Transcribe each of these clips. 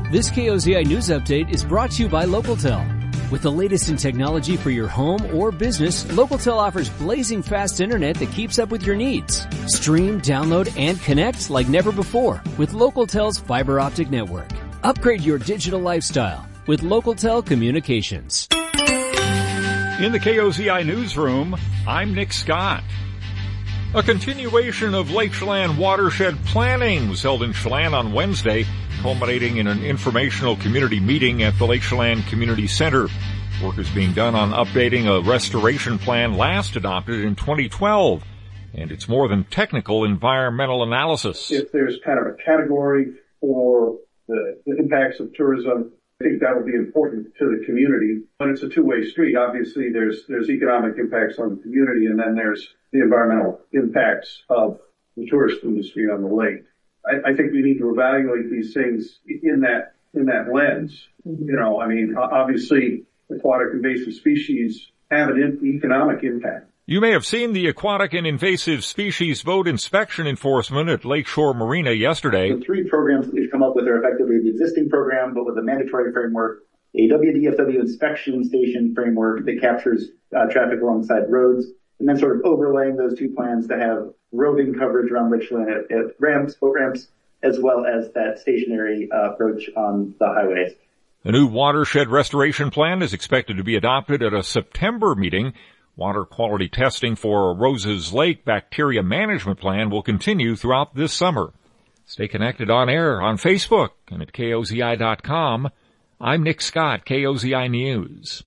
This KOZI News Update is brought to you by Localtel. With the latest in technology for your home or business, Localtel offers blazing fast internet that keeps up with your needs. Stream, download, and connect like never before with Localtel's fiber optic network. Upgrade your digital lifestyle with Localtel Communications. In the KOZI newsroom, I'm Nick Scott. A continuation of Lake Chelan watershed planning was held in Chelan on Wednesday, culminating in an informational community meeting at the Lake Chelan Community Center. Work is being done on updating a restoration plan last adopted in 2012, and it's more than technical environmental analysis. If there's kind of a category for the impacts of tourism, I think that will be important to the community. But it's a two-way street. Obviously, there's economic impacts on the community, and then there's the environmental impacts of the tourist industry on the lake. I think we need to evaluate these things in that lens. You know, I mean, obviously, aquatic invasive species have an economic impact. You may have seen the aquatic and invasive species boat inspection enforcement at Lakeshore Marina yesterday. The three programs that we've come up with are effectively the existing program, but with a mandatory framework, a WDFW inspection station framework that captures traffic alongside roads, and then sort of overlaying those two plans to have roving coverage around Lake Chelan at ramps, boat ramps, as well as that stationary approach on the highways. The new watershed restoration plan is expected to be adopted at a September meeting. Water quality testing for Roses Lake bacteria management plan will continue throughout this summer. Stay connected on air on Facebook and at KOZI.com. I'm Nick Scott, KOZI News.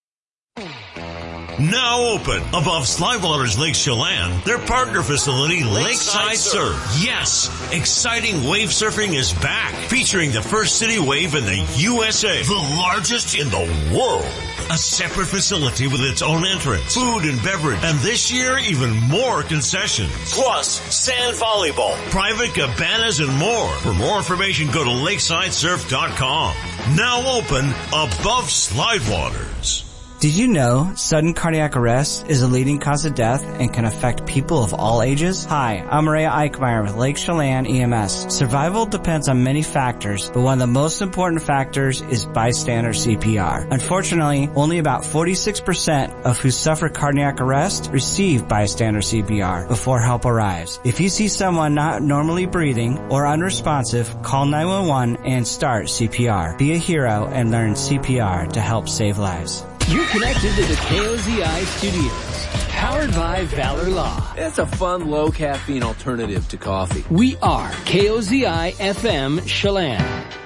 Now open above Slidewaters Lake Chelan, their partner facility, Lakeside Surf. Yes, exciting wave surfing is back, featuring the first city wave in the USA, the largest in the world. A separate facility with its own entrance, food and beverage, and this year even more concessions. Plus, sand volleyball, private cabanas, and more. For more information, go to lakesidesurf.com. Now open above Slidewaters. Did you know sudden cardiac arrest is a leading cause of death and can affect people of all ages? Hi, I'm Maria Eichmeyer with Lake Chelan EMS. Survival depends on many factors, but one of the most important factors is bystander CPR. Unfortunately, only about 46% of who suffer cardiac arrest receive bystander CPR before help arrives. If you see someone not normally breathing or unresponsive, call 911 and start CPR. Be a hero and learn CPR to help save lives. You're connected to the KOZI studios, powered by Valor Law. It's a fun, low-caffeine alternative to coffee. We are KOZI FM Chelan.